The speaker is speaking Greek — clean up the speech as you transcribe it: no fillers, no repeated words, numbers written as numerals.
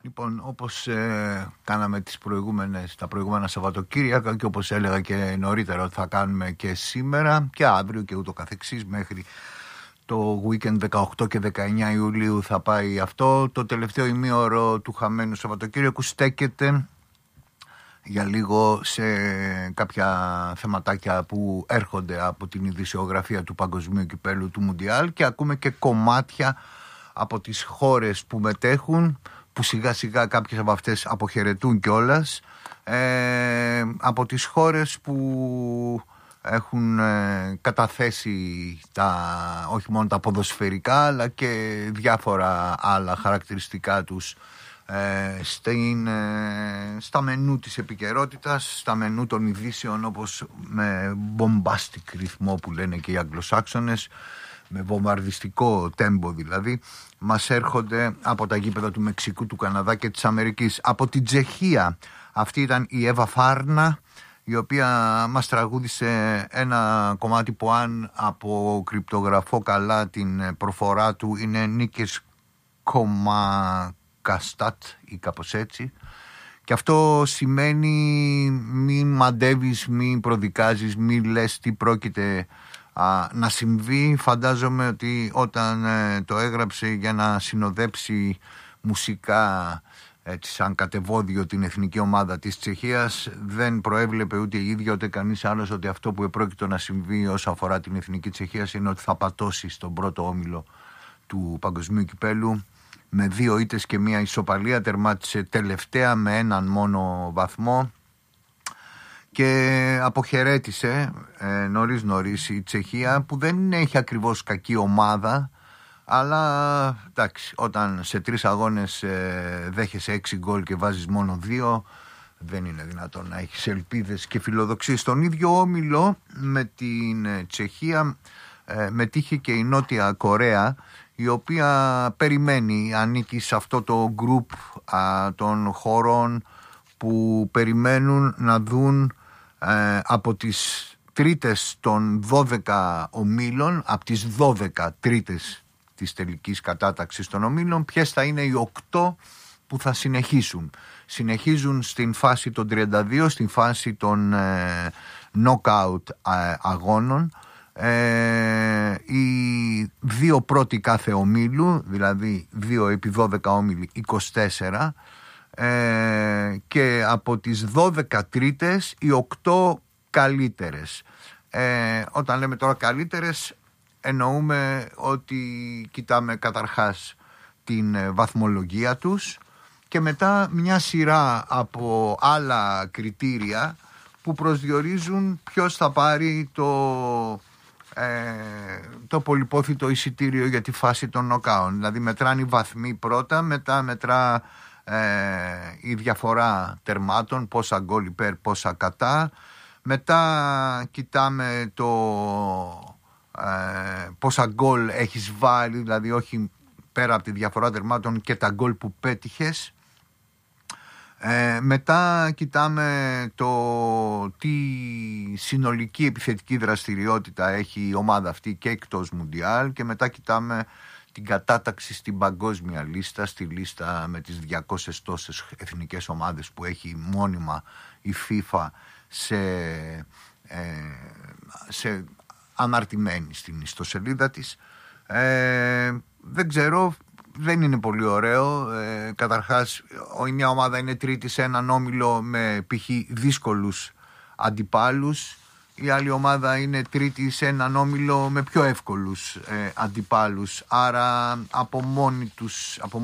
Λοιπόν, όπως κάναμε τα προηγούμενα Σαββατοκύριακα και όπως έλεγα και νωρίτερα ότι θα κάνουμε και σήμερα και αύριο και ούτω καθεξής μέχρι το weekend 18 και 19 Ιουλίου θα πάει αυτό. Το τελευταίο ημίωρο του χαμένου Σαββατοκύριακου στέκεται για λίγο σε κάποια θεματάκια που έρχονται από την ειδησιογραφία του Παγκοσμίου Κυπέλλου του Μουντιάλ και ακούμε και κομμάτια από τις χώρες που μετέχουν, που σιγά σιγά κάποιες από αυτές αποχαιρετούν κιόλας, από τις χώρες που έχουν καταθέσει όχι μόνο τα ποδοσφαιρικά αλλά και διάφορα άλλα χαρακτηριστικά τους στα μενού της επικαιρότητας, στα μενού των ειδήσεων, όπως με bombastic ρυθμό που λένε και οι Αγγλοσάξονες, με βομβαρδιστικό τέμπο δηλαδή, μας έρχονται από τα γήπεδα του Μεξικού, του Καναδά και της Αμερικής. Από την Τσεχία αυτή ήταν η Εύα Φάρνα, η οποία μας τραγούδισε ένα κομμάτι που, αν αποκρυπτογραφώ καλά την προφορά του, είναι Νίκες Κομακαστάτ ή κάπως έτσι. Και αυτό σημαίνει μη μαντεύεις, μη προδικάζεις, μη λες τι πρόκειται να συμβεί. Φαντάζομαι ότι όταν το έγραψε για να συνοδέψει μουσικά, έτσι σαν κατεβόδιο, την εθνική ομάδα της Τσεχίας, δεν προέβλεπε ούτε η ίδια ούτε κανείς άλλος ότι αυτό που επρόκειτο να συμβεί όσον αφορά την εθνική Τσεχίας είναι ότι θα πατώσει στον πρώτο όμιλο του Παγκοσμίου Κυπέλλου με 2 ήττες και 1 ισοπαλία. Τερμάτισε τελευταία με 1 μόνο βαθμό και αποχαιρέτησε νωρίς η Τσεχία, που δεν έχει ακριβώς κακή ομάδα, αλλά εντάξει, όταν σε 3 αγώνες δέχεσαι 6 γκολ και βάζεις μόνο 2, δεν είναι δυνατόν να έχεις ελπίδες και φιλοδοξίες. Στον ίδιο όμιλο με την Τσεχία μετήχε και η Νότια Κορέα, η οποία περιμένει, ανήκει σε αυτό το γκρουπ των χωρών που περιμένουν να δουν από τις τρίτες των 12 ομίλων, από τις 12 τρίτες της τελικής κατάταξης των ομίλων, ποιες θα είναι οι 8 που θα συνεχίσουν. Συνεχίζουν στην φάση των 32, στην φάση των knockout αγώνων. Οι 2 πρώτοι κάθε ομίλου, δηλαδή 2 επί 12 όμιλοι, 24, και από τις 12 τρίτες οι 8 καλύτερες. Όταν λέμε τώρα καλύτερες, εννοούμε ότι κοιτάμε καταρχάς την βαθμολογία τους και μετά μια σειρά από άλλα κριτήρια που προσδιορίζουν ποιος θα πάρει το πολυπόθητο εισιτήριο για τη φάση των νοκάων. Δηλαδή μετράνε οι βαθμοί πρώτα, μετά μετρά η διαφορά τερμάτων, πόσα γκολ υπέρ, πόσα κατά. Μετά κοιτάμε πόσα γκολ έχεις βάλει, δηλαδή όχι πέρα από τη διαφορά τερμάτων και τα γκολ που πέτυχες. Μετά κοιτάμε τι συνολική επιθετική δραστηριότητα έχει η ομάδα αυτή και εκτός Μουντιάλ, και μετά κοιτάμε την κατάταξη στην παγκόσμια λίστα, στη λίστα με τις 200 τόσες εθνικές ομάδες που έχει μόνιμα η FIFA σε αναρτημένη στην ιστοσελίδα της. Δεν ξέρω, δεν είναι πολύ ωραίο. Καταρχάς, μια ομάδα είναι τρίτη σε έναν όμιλο με π.χ. δύσκολους αντιπάλους, η άλλη ομάδα είναι τρίτη σε έναν όμιλο με πιο εύκολους αντιπάλους. Άρα από μόνοι